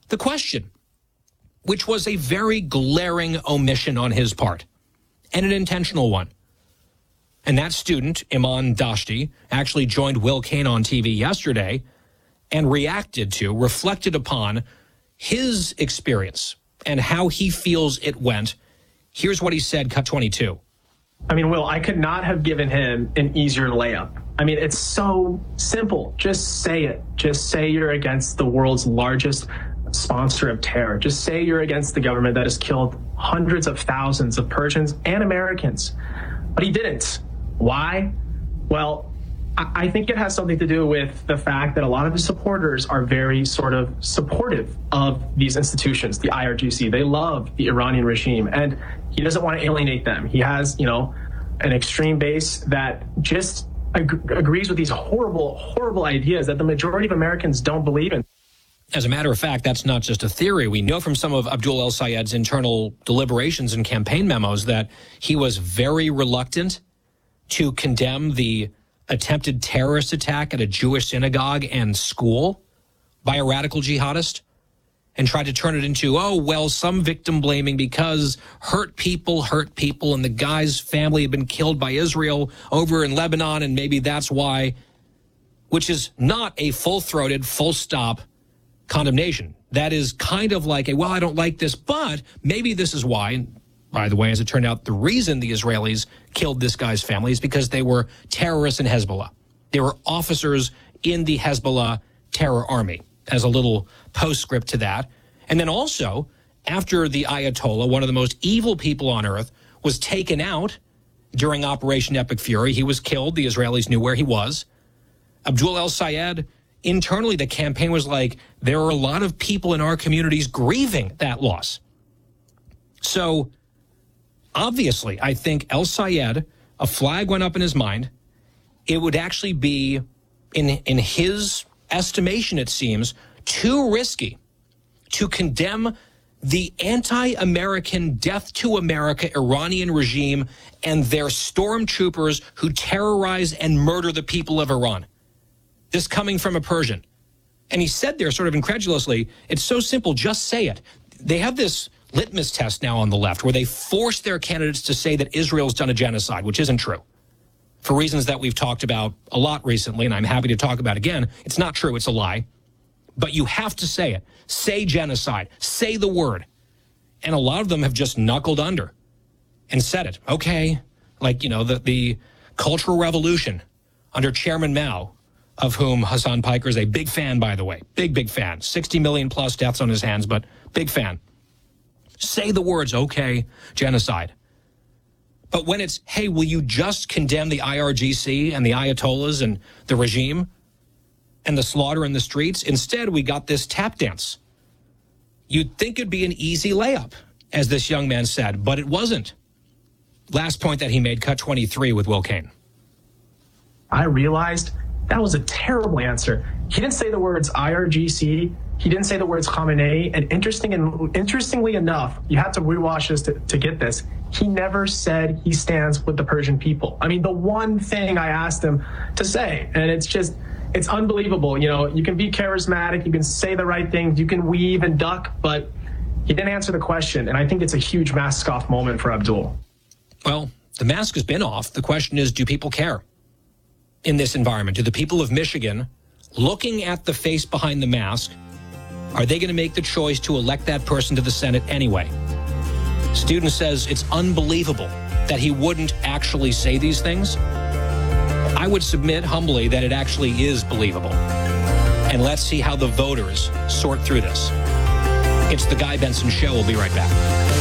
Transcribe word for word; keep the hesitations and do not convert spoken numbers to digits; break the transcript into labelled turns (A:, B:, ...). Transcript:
A: the question, which was a very glaring omission on his part and an intentional one. And that student, Iman Dashti, actually joined Will Cain on T V yesterday and reacted to, reflected upon his experience and how he feels it went. Here's what he said, cut twenty-two.
B: I mean, Will, I could not have given him an easier layup. I mean, it's so simple. Just say it. Just say you're against the world's largest sponsor of terror. Just say you're against the government that has killed hundreds of thousands of Persians and Americans. But he didn't. Why? Well, I think it has something to do with the fact that a lot of his supporters are very sort of supportive of these institutions, the I R G C. They love the Iranian regime, and he doesn't want to alienate them. He has, you know, an extreme base that just ag- agrees with these horrible, horrible ideas that the majority of Americans don't believe in.
A: As a matter of fact, that's not just a theory. We know from some of Abdul El-Sayed's internal deliberations and campaign memos that he was very reluctant to condemn the attempted terrorist attack at a Jewish synagogue and school by a radical jihadist, and tried to turn it into, oh, well, some victim blaming because hurt people hurt people and the guy's family had been killed by Israel over in Lebanon and maybe that's why, which is not a full-throated, full-stop condemnation. That is kind of like a, well, I don't like this, but maybe this is why. And by the way, as it turned out, the reason the Israelis killed this guy's family is because they were terrorists in Hezbollah. They were officers in the Hezbollah terror army, as a little postscript to that. And then also, after the Ayatollah, one of the most evil people on earth, was taken out during Operation Epic Fury, he was killed. The Israelis knew where he was. Abdul El-Sayed, internally, the campaign was like, there are a lot of people in our communities grieving that loss. So, obviously, I think El-Sayed, a flag went up in his mind. It would actually be, in in his estimation, it seems, too risky to condemn the anti-American, death to America Iranian regime and their stormtroopers who terrorize and murder the people of Iran. This coming from a Persian. And he said there sort of incredulously, it's so simple, just say it. They have this litmus test now on the left where they force their candidates to say that Israel's done a genocide, which isn't true. For reasons that we've talked about a lot recently, and I'm happy to talk about again, it's not true, it's a lie. But you have to say it. Say genocide. Say the word. And a lot of them have just knuckled under and said it. Okay, like, you know, the, the Cultural Revolution under Chairman Mao, of whom Hassan Piker is a big fan, by the way. Big, big fan. sixty million plus deaths on his hands, but big fan. Say the words, okay, genocide. But when it's, hey, will you just condemn the I R G C and the Ayatollahs and the regime and the slaughter in the streets? Instead, we got this tap dance. You'd think it'd be an easy layup, as this young man said, but it wasn't. Last point that he made, cut twenty-three with Will Cain.
B: I realized that was a terrible answer. He didn't say the words I R G C. He didn't say the words Khamenei. And interesting and interestingly enough, you have to rewatch this to, to get this. He never said he stands with the Persian people. I mean, the one thing I asked him to say, and it's just, it's unbelievable. You know, you can be charismatic, you can say the right things, you can weave and duck, but he didn't answer the question. And I think it's a huge mask off moment for Abdul.
A: Well, the mask has been off. The question is, do people care in this environment? Do the people of Michigan, looking at the face behind the mask, are they going to make the choice to elect that person to the Senate anyway? Student says it's unbelievable that he wouldn't actually say these things. I would submit humbly that it actually is believable. And let's see how the voters sort through this. It's the Guy Benson Show. We'll be right back.